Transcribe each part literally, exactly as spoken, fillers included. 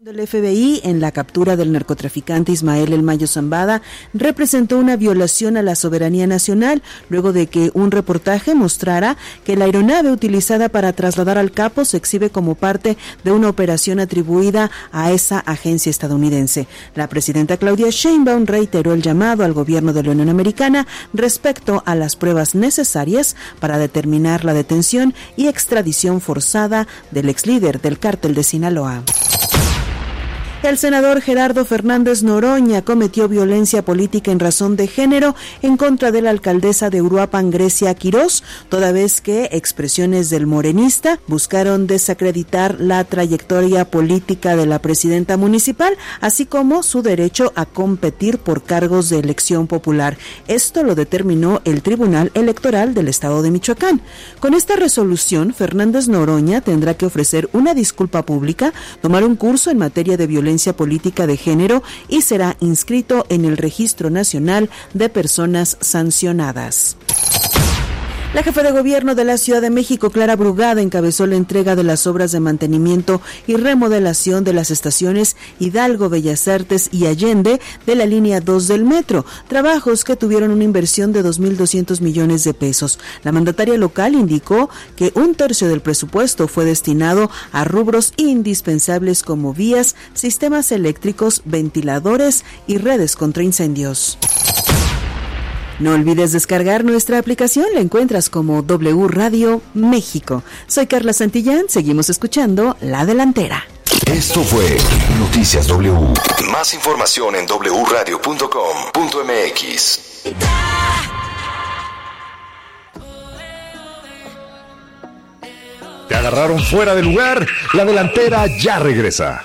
El F B I, en la captura del narcotraficante Ismael El Mayo Zambada, representó una violación a la soberanía nacional, luego de que un reportaje mostrara que la aeronave utilizada para trasladar al capo se exhibe como parte de una operación atribuida a esa agencia estadounidense. La presidenta Claudia Sheinbaum reiteró el llamado al gobierno de la Unión Americana respecto a las pruebas necesarias para determinar la detención y extradición forzada del exlíder del cártel de Sinaloa. El senador Gerardo Fernández Noroña cometió violencia política en razón de género en contra de la alcaldesa de Uruapan, Grecia Quirós, toda vez que expresiones del morenista buscaron desacreditar la trayectoria política de la presidenta municipal, así como su derecho a competir por cargos de elección popular. Esto lo determinó el Tribunal Electoral del Estado de Michoacán. Con esta resolución, Fernández Noroña tendrá que ofrecer una disculpa pública, tomar un curso en materia de violencia política de género y será inscrito en el Registro Nacional de Personas Sancionadas. La jefa de gobierno de la Ciudad de México, Clara Brugada, encabezó la entrega de las obras de mantenimiento y remodelación de las estaciones Hidalgo, Bellas Artes y Allende de la línea dos del metro, trabajos que tuvieron una inversión de dos mil doscientos millones de pesos. La mandataria local indicó que un tercio del presupuesto fue destinado a rubros indispensables como vías, sistemas eléctricos, ventiladores y redes contra incendios. No olvides descargar nuestra aplicación, la encuentras como W Radio México. Soy Carla Santillán, seguimos escuchando La Delantera. Esto fue Noticias W. Más información en doble u radio punto com punto m x. Te agarraron fuera de lugar, La Delantera ya regresa.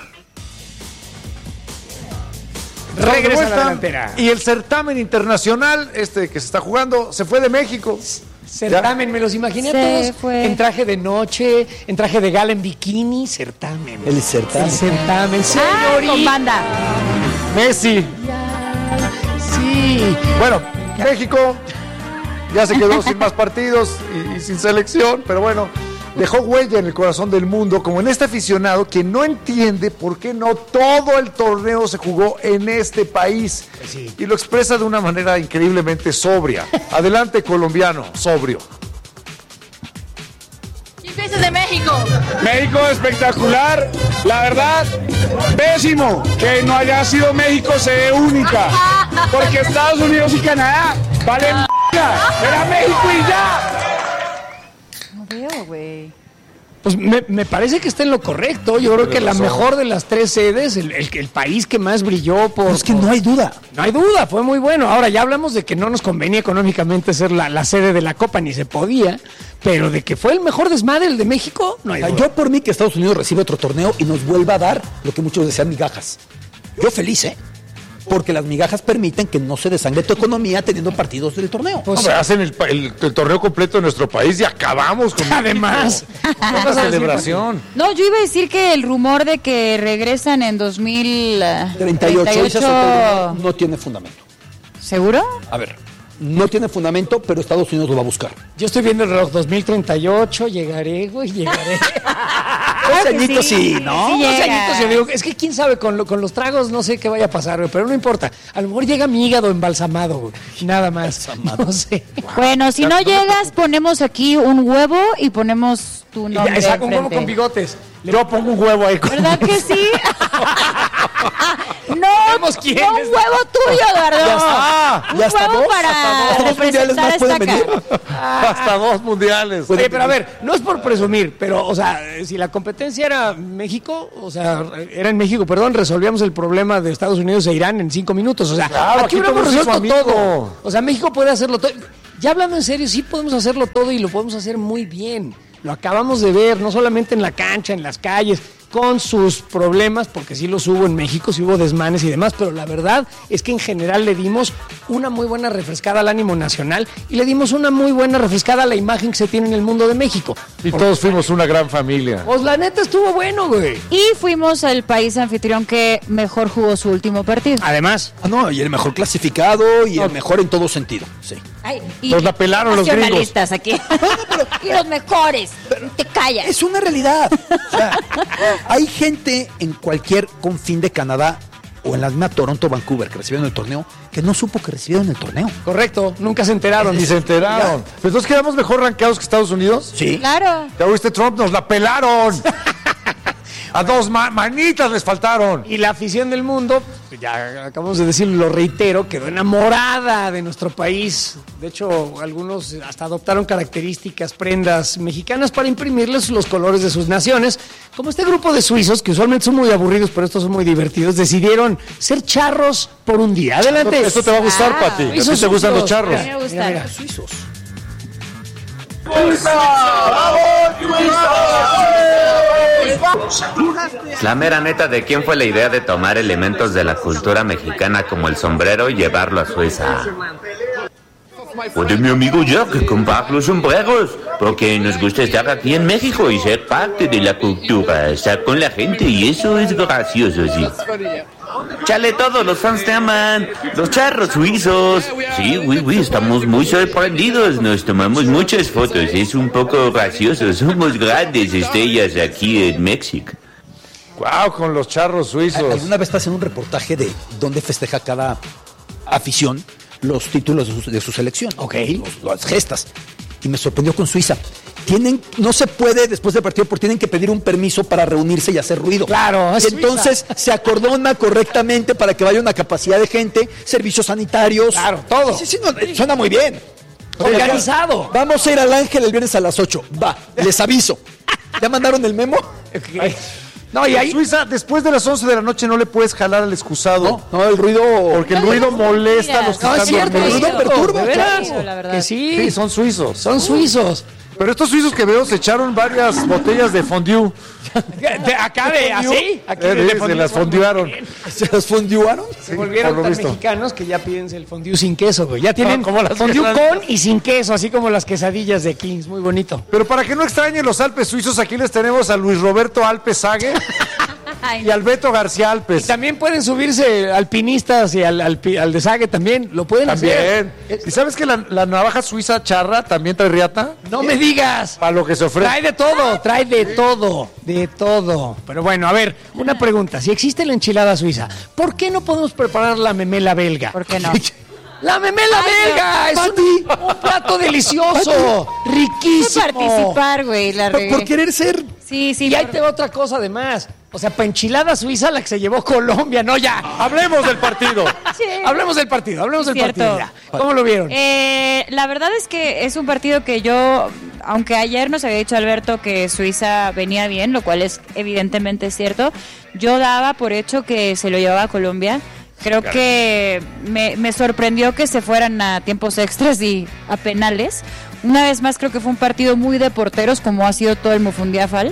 Regresa la delantera. Y el certamen internacional, este que se está jugando, se fue de México. Certamen, ¿ya? Me los imaginé se a todos fue. En traje de noche, en traje de gala, en bikini, certamen. El certamen. El certamen, ah, con banda. Messi. Ya, sí. Bueno, México ya se quedó sin más partidos y, y sin selección, pero bueno, dejó huella en el corazón del mundo, como en este aficionado que no entiende por qué no todo el torneo se jugó en este país. Sí. Y lo expresa de una manera increíblemente sobria. Adelante, colombiano, sobrio. ¿Qué piensas de México? México espectacular, la verdad, pésimo que no haya sido México sede única, porque Estados Unidos y Canadá valen m***, era México y ya. Güey. Pues me, me parece que está en lo correcto. Yo creo que la mejor de las tres sedes, el, el, el país que más brilló por... Es que no hay duda. No hay duda, fue muy bueno. Ahora, ya hablamos de que no nos convenía económicamente ser la, la sede de la Copa, ni se podía, pero de que fue el mejor desmadre el de México, no hay duda. Yo por mí que Estados Unidos reciba otro torneo y nos vuelva a dar lo que muchos desean, migajas. Yo feliz, ¿eh? Porque las migajas permiten que no se desangre tu economía teniendo partidos del torneo. Pues, Hombre, hacen el, el, el torneo completo de nuestro país y acabamos con además una celebración. No, yo iba a decir que el rumor de que regresan en dos mil treinta y ocho no tiene fundamento. ¿Seguro? A ver, no tiene fundamento, pero Estados Unidos lo va a buscar. Yo estoy viendo el reloj dos mil treinta y ocho, llegaré, güey, llegaré. Dos añitos sí, ¿no? Sí Dos añitos yo digo, es que quién sabe, con, lo, con los tragos no sé qué vaya a pasar, güey, pero no importa. A lo mejor llega mi hígado embalsamado, güey, nada más. Embalsamado. No sé. Bueno, si no llegas, ponemos aquí un huevo y ponemos tu nombre. Exacto, un huevo con bigotes. Yo pongo un huevo ahí. Con... ¿Verdad que sí? No, no un huevo tuyo, Eduardo. Ya está. Un ya está huevo dos, para hasta dos representar esta venir. Hasta dos mundiales. Oye, pero a ver, no es por presumir, pero, o sea, si la competencia era México, o sea, era en México, perdón, resolvíamos el problema de Estados Unidos e Irán en cinco minutos. O sea, claro, aquí, aquí hubiéramos resuelto todo. O sea, México puede hacerlo todo. Ya hablando en serio, sí podemos hacerlo todo y lo podemos hacer muy bien. Lo acabamos de ver, no solamente en la cancha, en las calles, con sus problemas, porque sí los hubo en México, sí hubo desmanes y demás, pero la verdad es que en general le dimos una muy buena refrescada al ánimo nacional y le dimos una muy buena refrescada a la imagen que se tiene en el mundo de México. Y porque todos fuimos una gran familia. Pues la neta estuvo bueno, güey. Y fuimos el país anfitrión que mejor jugó su último partido. Además. Ah, no, y el mejor clasificado y no. el mejor en todo sentido, sí. Ay, y Nos la pelaron los gringos. nacionalistas aquí. Y los mejores. Te callas. Es una realidad. O sea, hay gente en cualquier confín de Canadá o en la misma Toronto, Vancouver, que recibieron el torneo, que no supo que recibieron el torneo. Correcto, nunca se enteraron. Ni se enteraron. ¿Pero entonces quedamos mejor rankeados que Estados Unidos? Sí. Claro. ¿Ya oíste, Trump? ¡Nos la pelaron! A dos ma- manitas les faltaron. Y la afición del mundo, ya acabamos de decirlo, lo reitero, quedó enamorada de nuestro país. De hecho, algunos hasta adoptaron características, prendas mexicanas para imprimirles los colores de sus naciones. Como este grupo de suizos, que usualmente son muy aburridos, pero estos son muy divertidos, decidieron ser charros por un día. Adelante. Esto te va a gustar, Ah, Pati. A ti suizos te gustan los suizos. charros. A mí me gusta. Mira, Suizos. La mera neta, ¿de quién fue la idea de tomar elementos de la cultura mexicana como el sombrero y llevarlo a Suiza? Pues de mi amigo Jack, que compra los sombreros, porque nos gusta estar aquí en México y ser parte de la cultura, estar con la gente, y eso es gracioso, sí. Chale, todos los fans te aman, los charros suizos. Sí, oui, oui, estamos muy sorprendidos, nos tomamos muchas fotos, es un poco gracioso, somos grandes estrellas aquí en México. Wow, con los charros suizos. Alguna vez estás haciendo un reportaje de dónde festeja cada afición los títulos de su, de su selección. Ok. Los- las gestas. Y me sorprendió con Suiza. Tienen, no se puede después del partido porque tienen que pedir un permiso para reunirse y hacer ruido. Claro, es Y entonces se acordona correctamente para que vaya una capacidad de gente, servicios sanitarios. Claro, todo. Sí, sí, no, suena muy bien. Organizado. Vamos a ir al Ángel el viernes a las ocho. Va, les aviso. ¿Ya mandaron el memo? No, y En ahí Suiza, después de las once de la noche no le puedes jalar al excusado. No, no, el ruido. Porque el ruido molesta a los que no, es están cierto, dormidos. es ruido cierto, perturba, de veras. claro, la verdad. Que sí, Sí, son suizos. son suizos. Pero estos suizos que veo se echaron varias botellas de fondue. De acá de así, aquí Eh, de se fondue. las fondearon. ¿Se los fonduaron? Se volvieron por lo tan visto. mexicanos que ya piden el fondue sin queso, güey. Ya tienen Ah, como las fondue quesadillas. con y sin queso, así como las quesadillas de Kings, muy bonito. Pero para que no extrañen los Alpes suizos, aquí les tenemos a Luis Roberto Alpes Sague Ay, y al Beto García Alpes. También pueden subirse alpinistas y al, al, pi- al desague también, lo pueden hacer. También. ¿Y sabes que la, la navaja suiza charra también trae riata? No me digas. Para lo que se ofrece. Trae de todo, trae de todo, de todo. Pero bueno, a ver, una pregunta. Si existe la enchilada suiza, ¿por qué no podemos preparar la memela belga? ¿por qué no? ¡La memela Ay, belga! Es un, un plato delicioso, Quiero riquísimo. participar, güey, la Por, regué. por querer ser. Sí, sí. Y ahí por- te va otra cosa además. O sea, para enchilada suiza la que se llevó Colombia, no ya. Hablemos del partido. Sí. Hablemos del partido, hablemos del Cierto. partido. ya. ¿Cómo lo vieron? Eh, la verdad es que es un partido que yo, aunque ayer nos había dicho Alberto que Suiza venía bien, lo cual es evidentemente cierto, yo daba por hecho que se lo llevaba a Colombia. Creo que me, me sorprendió que se fueran a tiempos extras y a penales. Una vez más creo que fue un partido muy de porteros, como ha sido todo el Mofundiafal.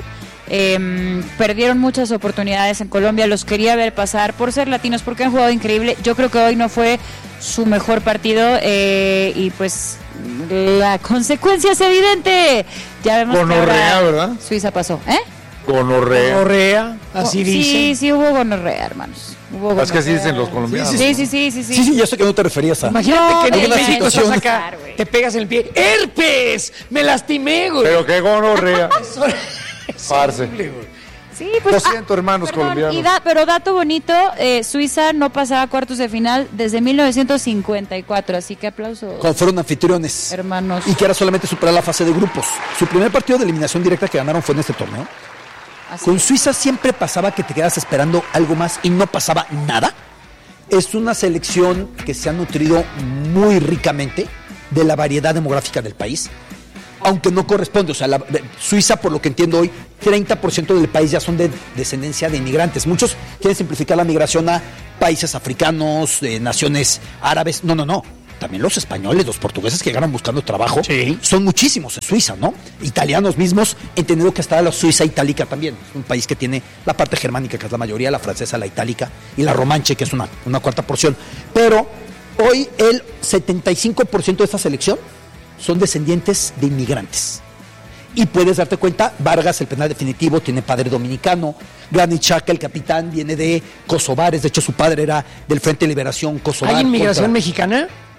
Eh, perdieron muchas oportunidades en Colombia, los quería ver pasar por ser latinos, porque han jugado increíble. Yo creo que hoy no fue su mejor partido eh, y pues la consecuencia es evidente. Ya vemos que Gonorrea, ahora ¿verdad? Suiza pasó, ¿eh? Gonorrea. Correa, así sí, dicen. sí hubo gonorrea, hermanos. Hubo Es que así gonorrea. dicen los colombianos. Sí, sí, sí, sí, sí. Sí, sí, ya sé que no te referías a. Imagínate No, que en alguna México estás situación. acá, te pegas en el pie. ¡Herpes! ¡Me lastimé, güey! Pero qué gonorrea. Eso- es Parce. horrible, güey. Sí, pues, Lo siento, hermanos perdón, colombianos. y da- pero dato bonito, eh, Suiza no pasaba a cuartos de final desde mil novecientos cincuenta y cuatro, así que aplausos, Cuando fueron anfitriones. hermanos. Y que era solamente superar la fase de grupos. Su primer partido de eliminación directa que ganaron fue en este torneo. Así Con es. Suiza siempre pasaba que te quedas esperando algo más y no pasaba nada. Es una selección que se ha nutrido muy ricamente de la variedad demográfica del país, aunque no corresponde. O sea, la, de- Suiza, por lo que entiendo hoy, treinta por ciento del país ya son de descendencia de inmigrantes. Muchos quieren simplificar la migración a países africanos, de naciones árabes. No, no, no. También los españoles, los portugueses que llegaron buscando trabajo, Sí. son muchísimos en Suiza, ¿no? Italianos mismos, entendido que está la Suiza itálica también, es un país que tiene la parte germánica, que es la mayoría, la francesa, la itálica, y la romanche, que es una, una cuarta porción. Pero hoy el setenta y cinco por ciento de esta selección son descendientes de inmigrantes. Y puedes darte cuenta, Vargas, el penal definitivo, tiene padre dominicano. Granit Xhaka, el capitán, viene de kosovares. De hecho, su padre era del Frente de Liberación Kosovar. ¿Hay inmigración contra- mexicana?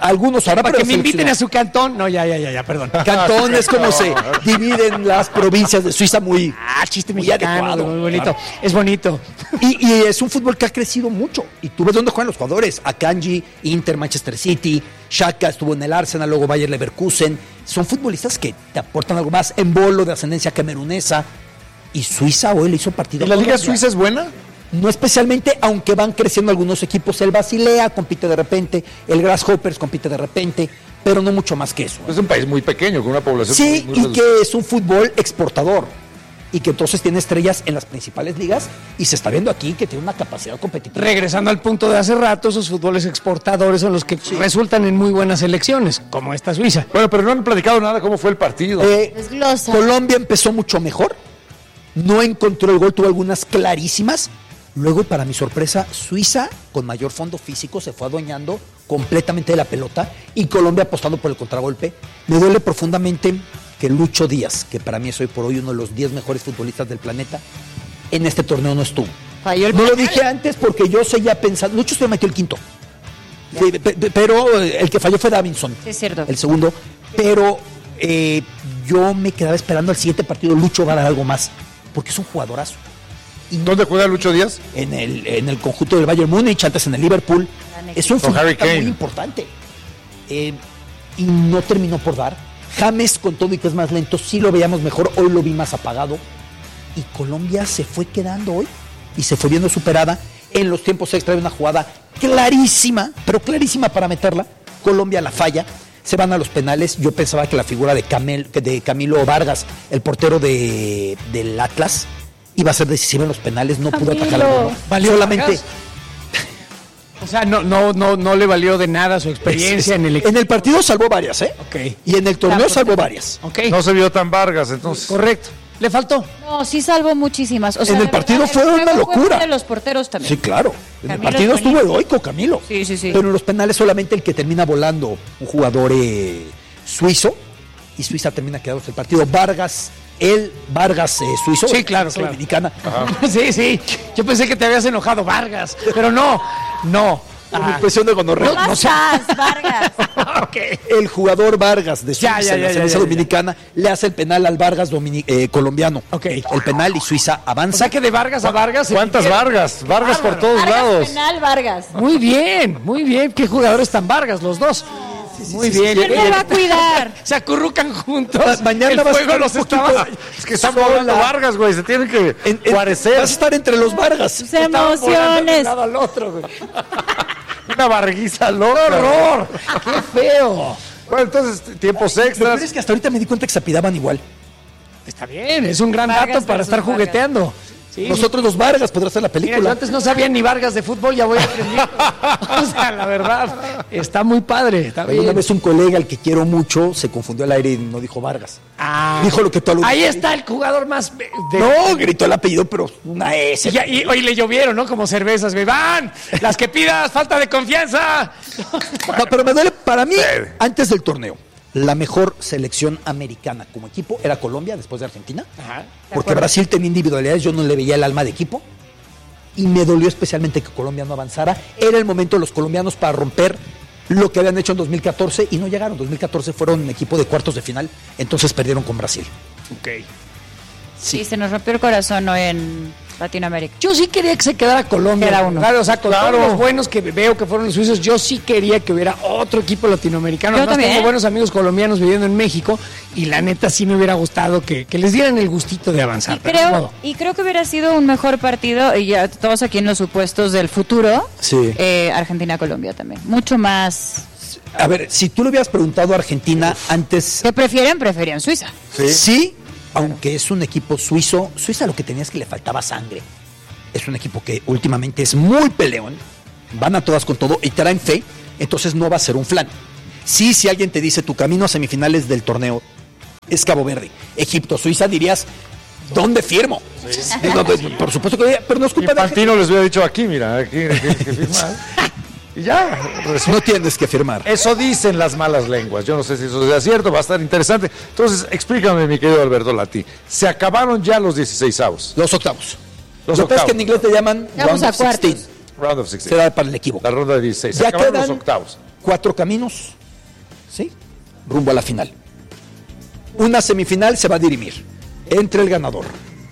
algunos hará Para pero que me inviten seleccionó. a su cantón. No, ya, ya, ya, ya, perdón. Cantón es como se dividen las provincias de Suiza muy... Ah, chiste muy mexicano, adecuado, muy bonito. claro. Es bonito. Y, y es un fútbol que ha crecido mucho. Y tú ves dónde juegan los jugadores. Akanji, Inter, Manchester City, Xhaka estuvo en el Arsenal, luego Bayer Leverkusen. Son futbolistas que te aportan algo más. Embolo, de ascendencia camerunesa. Y Suiza hoy le hizo partido. ¿Y la a Liga Colombia. Suiza es buena? No especialmente, aunque van creciendo algunos equipos. El Basilea compite de repente, el Grasshoppers compite de repente, pero no mucho más que eso. Es un país muy pequeño, con una población Sí, muy, muy y reducida. que es un fútbol exportador. Y que entonces tiene estrellas en las principales ligas y se está viendo aquí que tiene una capacidad competitiva. Regresando al punto de hace rato, esos fútboles exportadores son los que resultan en muy buenas elecciones, como esta Suiza. Bueno, pero no han platicado nada cómo fue el partido. Eh, Desglosa. Colombia empezó mucho mejor, no encontró el gol, tuvo algunas clarísimas. Luego, para mi sorpresa, Suiza, con mayor fondo físico, se fue adueñando completamente de la pelota y Colombia apostando por el contragolpe. Me duele profundamente que Lucho Díaz, que para mí es hoy por hoy uno de los diez mejores futbolistas del planeta, en este torneo no estuvo. Falló el No lo penal. dije antes porque yo seguía pensando, Lucho se metió el quinto, sí, pe- pe- pero el que falló fue Davinson, Sí, es cierto. el segundo, pero eh, yo me quedaba esperando al siguiente partido, Lucho va a dar algo más, porque es un jugadorazo. ¿Dónde juega Lucho Díaz? En el, en el conjunto del Bayern Múnich, antes en el Liverpool. Es un Con Harry futbolista Kane. muy importante. Eh, y no terminó por dar. James, con todo y que es más lento, sí lo veíamos mejor. Hoy lo vi más apagado. Y Colombia se fue quedando hoy y se fue viendo superada. En los tiempos extra hay una jugada clarísima, pero clarísima para meterla. Colombia la falla. Se van a los penales. Yo pensaba que la figura de, Camel, de Camilo Vargas, el portero de, del Atlas, iba a ser decisivo en los penales. No pudo Camilo. atacar al balón. ¿Valió Solamente Vargas? O sea, no, no, no, no le valió de nada su experiencia en el equipo. En el partido salvó varias, ¿eh? Ok. Y en el torneo La salvó varias. Ok, No se vio tan Vargas, entonces. correcto. ¿Le faltó? No, sí salvó muchísimas. O sea, En el la partido verdad, fue el una juego fue locura. de los porteros también. Sí, claro. En el Camilo partido es estuvo buenísimo. heroico, Camilo. Sí, sí, sí. Pero en los penales solamente el que termina volando, un jugador eh, suizo, y Suiza termina quedándose el partido. Vargas, el Vargas eh, suizo. Sí, claro, esa claro. Dominicana. Sí, sí. Yo pensé que te habías enojado, Vargas. Pero no, no. Con Ah, impresión de gonorrea. ¿Qué pasas, Vargas? ok. El jugador Vargas de Suiza, Ya, ya, en la ya, selección ya, ya. dominicana, le hace el penal al Vargas domini- eh, colombiano. Ok. El penal y Suiza O avanza. sea que de Vargas a Vargas. se ¿Cuántas pierde. Vargas? Vargas por Bárbaro. todos Vargas lados. penal, Vargas. Muy bien, muy bien. ¿Qué jugadores tan Vargas los dos? Muy bien. ¿Quién me va a cuidar? Se acurrucan juntos. Ma- mañana el vas a fuego estar los un poquito- estaba. Es que están volando Vargas, güey. Se tienen que En- en- guarecer. vas a estar entre los Vargas. Sus Estaban volando de un emociones. lado al otro, güey. Una varguiza ¡Qué loca. horror! ¡Qué feo! Bueno, entonces, tiempos Lo peor extras. es que hasta ahorita me di cuenta que se apidaban igual. Está bien, es un gran Vargas dato para versus estar Vargas. jugueteando. Sí, Nosotros los Vargas podrá ser la Mira, yo película. antes no sabía ni Vargas de fútbol, ya voy a aprender. O sea, la verdad, está muy padre. Está Alguna bien. vez un colega al que quiero mucho se confundió al aire y no dijo Vargas. Ah, Dijo lo que tú ahí está el jugador más. de- No, gritó el apellido, pero una S. Y, ya- y hoy le llovieron, ¿no? Como cervezas, güey. ¡Van! Las que pidas, falta de confianza. No, pero me duele, para mí, antes del torneo, la mejor selección americana como equipo era Colombia, después de Argentina. Ajá. Porque Brasil tenía individualidades, yo no le veía el alma de equipo. Y me dolió especialmente que Colombia no avanzara. Era el momento de los colombianos para romper lo que habían hecho en dos mil catorce y no llegaron. dos mil catorce fueron un equipo de cuartos de final, entonces perdieron con Brasil. Ok. Sí, se nos rompió el corazón hoy en Latinoamérica. Yo sí quería que se quedara Colombia. Era uno. Claro, o sea, con Claro. todos los buenos que veo que fueron los suizos, yo sí quería que hubiera otro equipo latinoamericano. Yo Además, también. tengo buenos amigos colombianos viviendo en México y la neta sí me hubiera gustado que, que les dieran el gustito de avanzar. Y pero ni creo, modo. y creo que hubiera sido un mejor partido, y ya todos aquí en los supuestos del futuro, Sí. eh, Argentina-Colombia también. Mucho más. A ver, si tú le hubieras preguntado a Argentina antes, ¿Qué prefieren? Preferían Suiza. sí. Aunque es un equipo suizo, Suiza lo que tenía es que le faltaba sangre. Es un equipo que últimamente es muy peleón, van a todas con todo y traen fe, entonces no va a ser un flan. Sí, si alguien te dice tu camino a semifinales del torneo es Cabo Verde, Egipto, Suiza, dirías, ¿dónde firmo? No, pues, por supuesto que, pero no es culpa de Infantino les hubiera dicho aquí, mira, aquí tienes que firmar. Y ya. Argentina. No tienes que firmar. Eso dicen las malas lenguas. Yo no sé si eso sea cierto, va a estar interesante. Entonces, explícame, mi querido Alberto Lati. Se acabaron ya los dieciseisavos. Los octavos. Los Lo que pasa es octavos. que en inglés te llaman Vamos round a of cuartos. sixteen. Round of sixteen. Será para el equivoco. La ronda de dieciséis. Ya Acabaron quedan los octavos. cuatro caminos, ¿sí? Rumbo a la final. Una semifinal se va a dirimir entre el ganador,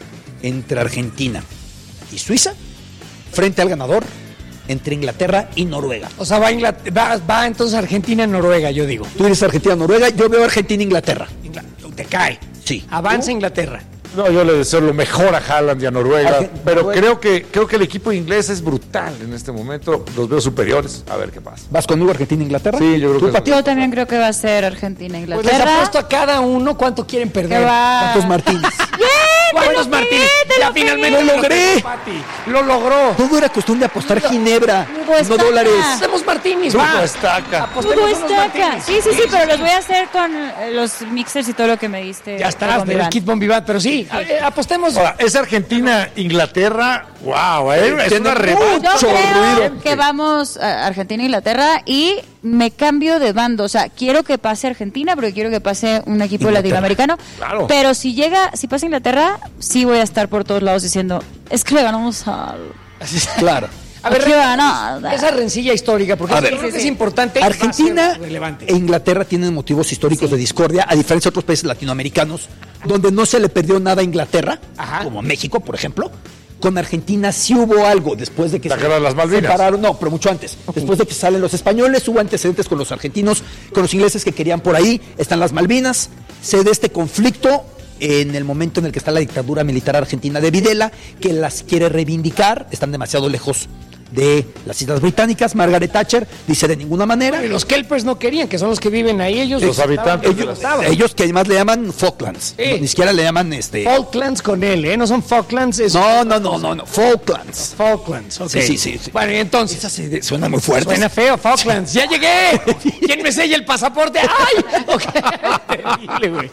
entre Argentina y Suiza, frente al ganador entre Inglaterra y Noruega. O sea, va, Inglaterra, va, va entonces Argentina-Noruega, yo digo. Tú dices Argentina-Noruega, yo veo Argentina-Inglaterra. Ingl- te cae. Sí. Avanza Inglaterra. No, yo le deseo lo mejor a Haaland y a Noruega, Arge- pero Noruega. creo que creo que el equipo inglés es brutal en este momento. Los veo superiores. A ver qué pasa. ¿Vas conmigo Argentina-Inglaterra? Sí, yo creo ¿Tú, que Pati? Yo también creo que va a ser Pues les Argentina-Inglaterra. apuesto a cada uno cuánto quieren que perder. va... ¿Cuántos Martínez? ¿Cuántos Martínez? te Ya lo finalmente pedí. ¡Lo logré! Pati. Lo logró. Todo era cuestión de apostar ginebra, Hugo no Estaca. dólares. Hacemos Martínez, Hugo va. Estaca. Apostemos Hugo unos Estaca. Martínez. Sí, sí, sí, pero los voy a hacer con eh, los mixers y todo lo que me diste. Ya está, con del Vivan. Kit Bon Vivat, pero sí, a- eh, apostemos. Ahora, es Argentina-Inglaterra. ¡Wow! ¿eh? Es Tiene una Yo revancha. creo ruido. que vamos a Argentina-Inglaterra y me cambio de bando. O sea, quiero que pase Argentina, pero quiero que pase un equipo Inglaterra. latinoamericano. Claro. Pero si llega, si pasa Inglaterra, sí voy a estar por todos lados diciendo, es que le ganamos al... Claro. A ver, Aquí va, no. esa rencilla histórica, porque A yo ver. creo que es importante. y va a Argentina ser relevante. e Inglaterra tienen motivos históricos de discordia, a diferencia de otros países latinoamericanos, donde no se le perdió nada a Inglaterra, Ajá. como México, por ejemplo. Con Argentina sí hubo algo después de que ¿La guerra de las Malvinas? separaron, no, pero mucho antes. Después de que salen los españoles, hubo antecedentes con los argentinos, con los ingleses que querían por ahí, están las Malvinas, se da este conflicto en el momento en el que está la dictadura militar argentina de Videla, que las quiere reivindicar, están demasiado lejos de las Islas Británicas. Margaret Thatcher dice de ninguna manera. Y los Kelpers no querían, que son los que viven ahí, ellos Los habitantes de Ellos, las- ellos que además le llaman Falklands, Sí. no, ni siquiera le llaman este. Falklands con él, ¿eh? No son Falklands, es No, no, no, no, no, Falklands. Falklands, ok. Sí, sí, sí, sí. Bueno, y entonces. Esa se- suena muy fuerte. Suena feo, Falklands. ¡Ya llegué! ¿Quién me sella el pasaporte? ¡Ay! Ok. Terrible, güey.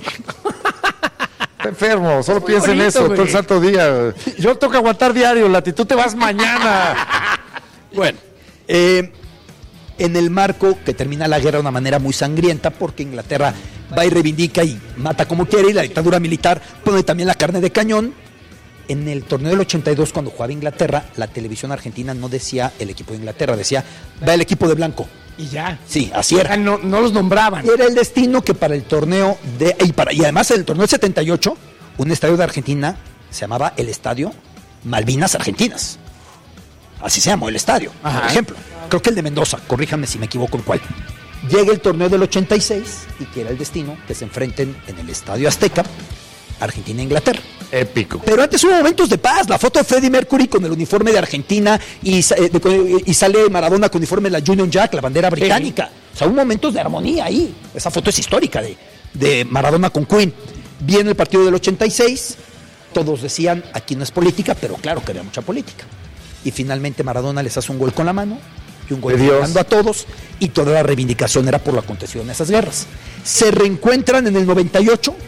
Está enfermo, solo muy piensa en bonito, eso güey. todo el santo día. Yo tengo que aguantar diario, Lati, tú te vas mañana. Bueno, eh, en el marco que termina la guerra de una manera muy sangrienta, porque Inglaterra va y reivindica y mata como quiere, y la dictadura militar pone también la carne de cañón. En el torneo del ochenta y dos, cuando jugaba Inglaterra, la televisión argentina no decía el equipo de Inglaterra, decía, va el equipo de blanco. Y ya. Sí, así era. Ah, No, no los nombraban. Y era el destino que para el torneo de y, para, y además en el torneo del setenta y ocho, un estadio de Argentina se llamaba el Estadio Malvinas Argentinas. Así se llamó el estadio, Ajá. por ejemplo. Creo que el de Mendoza, corríjame si me equivoco en cuál. Llega el torneo del ochenta y seis y que era el destino que se enfrenten en el Estadio Azteca, Argentina e Inglaterra. Épico. Pero antes hubo momentos de paz. La foto de Freddie Mercury con el uniforme de Argentina y, sa- eh, de- y sale Maradona con el uniforme de la Union Jack, la bandera británica. O sea, hubo momentos de armonía ahí. Esa foto es histórica de, de Maradona con Queen. Viene el partido del ochenta y seis. Todos decían, aquí no es política, pero claro que había mucha política. Y finalmente Maradona les hace un gol con la mano y un gol De Dios. ganando a todos. Y toda la reivindicación era por lo acontecido en esas guerras. Se reencuentran en el noventa y ocho.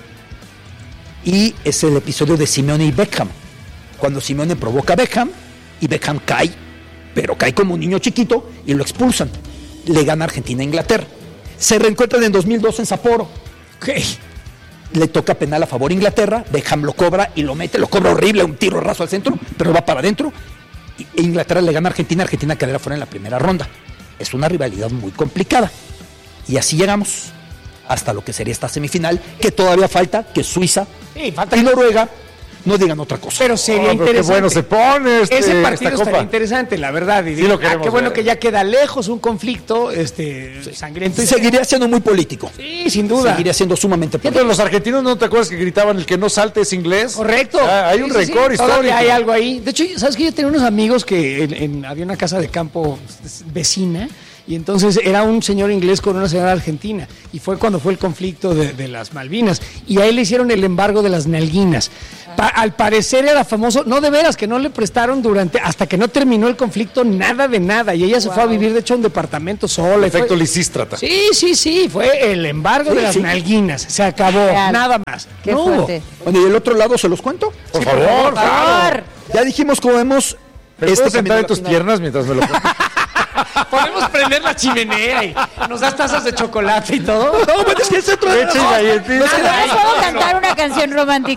Y es el episodio de Simeone y Beckham, cuando Simeone provoca a Beckham y Beckham cae, pero cae como un niño chiquito y lo expulsan. Le gana Argentina a Inglaterra. Se reencuentran en dos mil dos en Sapporo. Ok. Le toca penal a favor Inglaterra, Beckham lo cobra y lo mete, lo cobra horrible, un tiro raso al centro, pero va para adentro. Y e Inglaterra le gana a Argentina, Argentina quedará fuera en la primera ronda. Es una rivalidad muy complicada. Y así llegamos hasta lo que sería esta semifinal, que todavía falta que Suiza Sí, falta y Noruega no digan otra cosa. Pero sería Oh, pero qué interesante. bueno se pone este- Ese partido esta estaría copa. interesante, la verdad. Y Sí digo, lo ah, queremos qué bueno ver. que ya queda lejos un conflicto este, sangriento. Y Seguiría siendo muy político. Sí, sin duda. Seguiría siendo sumamente Pero político. los argentinos, ¿no te acuerdas que gritaban el que no salte es inglés? Correcto. Ah, hay un Sí, sí, sí. récord Todavía histórico. hay algo ahí. De hecho, ¿sabes qué? Yo tenía unos amigos que en- en- había una casa de campo vecina y entonces era un señor inglés con una señora argentina y fue cuando fue el conflicto de, de las Malvinas y a él le hicieron el embargo de las nalguinas. Pa- al parecer era famoso, no de veras, que no le prestaron durante, hasta que no terminó el conflicto, nada de nada y ella se fue a vivir de hecho a un departamento sola. y Efecto fue- Lisístrata. Sí, sí, sí, fue el embargo Sí, de las sí. nalguinas, se acabó, Real. nada más. Qué No hubo. fuerte. Bueno, y el otro lado se los cuento. Por favor, Por favor. Ya dijimos cómo vemos ¿Me puedo este sentar camino a en la tus final. piernas mientras me lo cuentas? Podemos prender la chimenea y nos das tazas de chocolate y todo. No, bueno, es que es otro- Leche y no, galletitas. no, es que- ¿Les puedo cantar una canción romántica?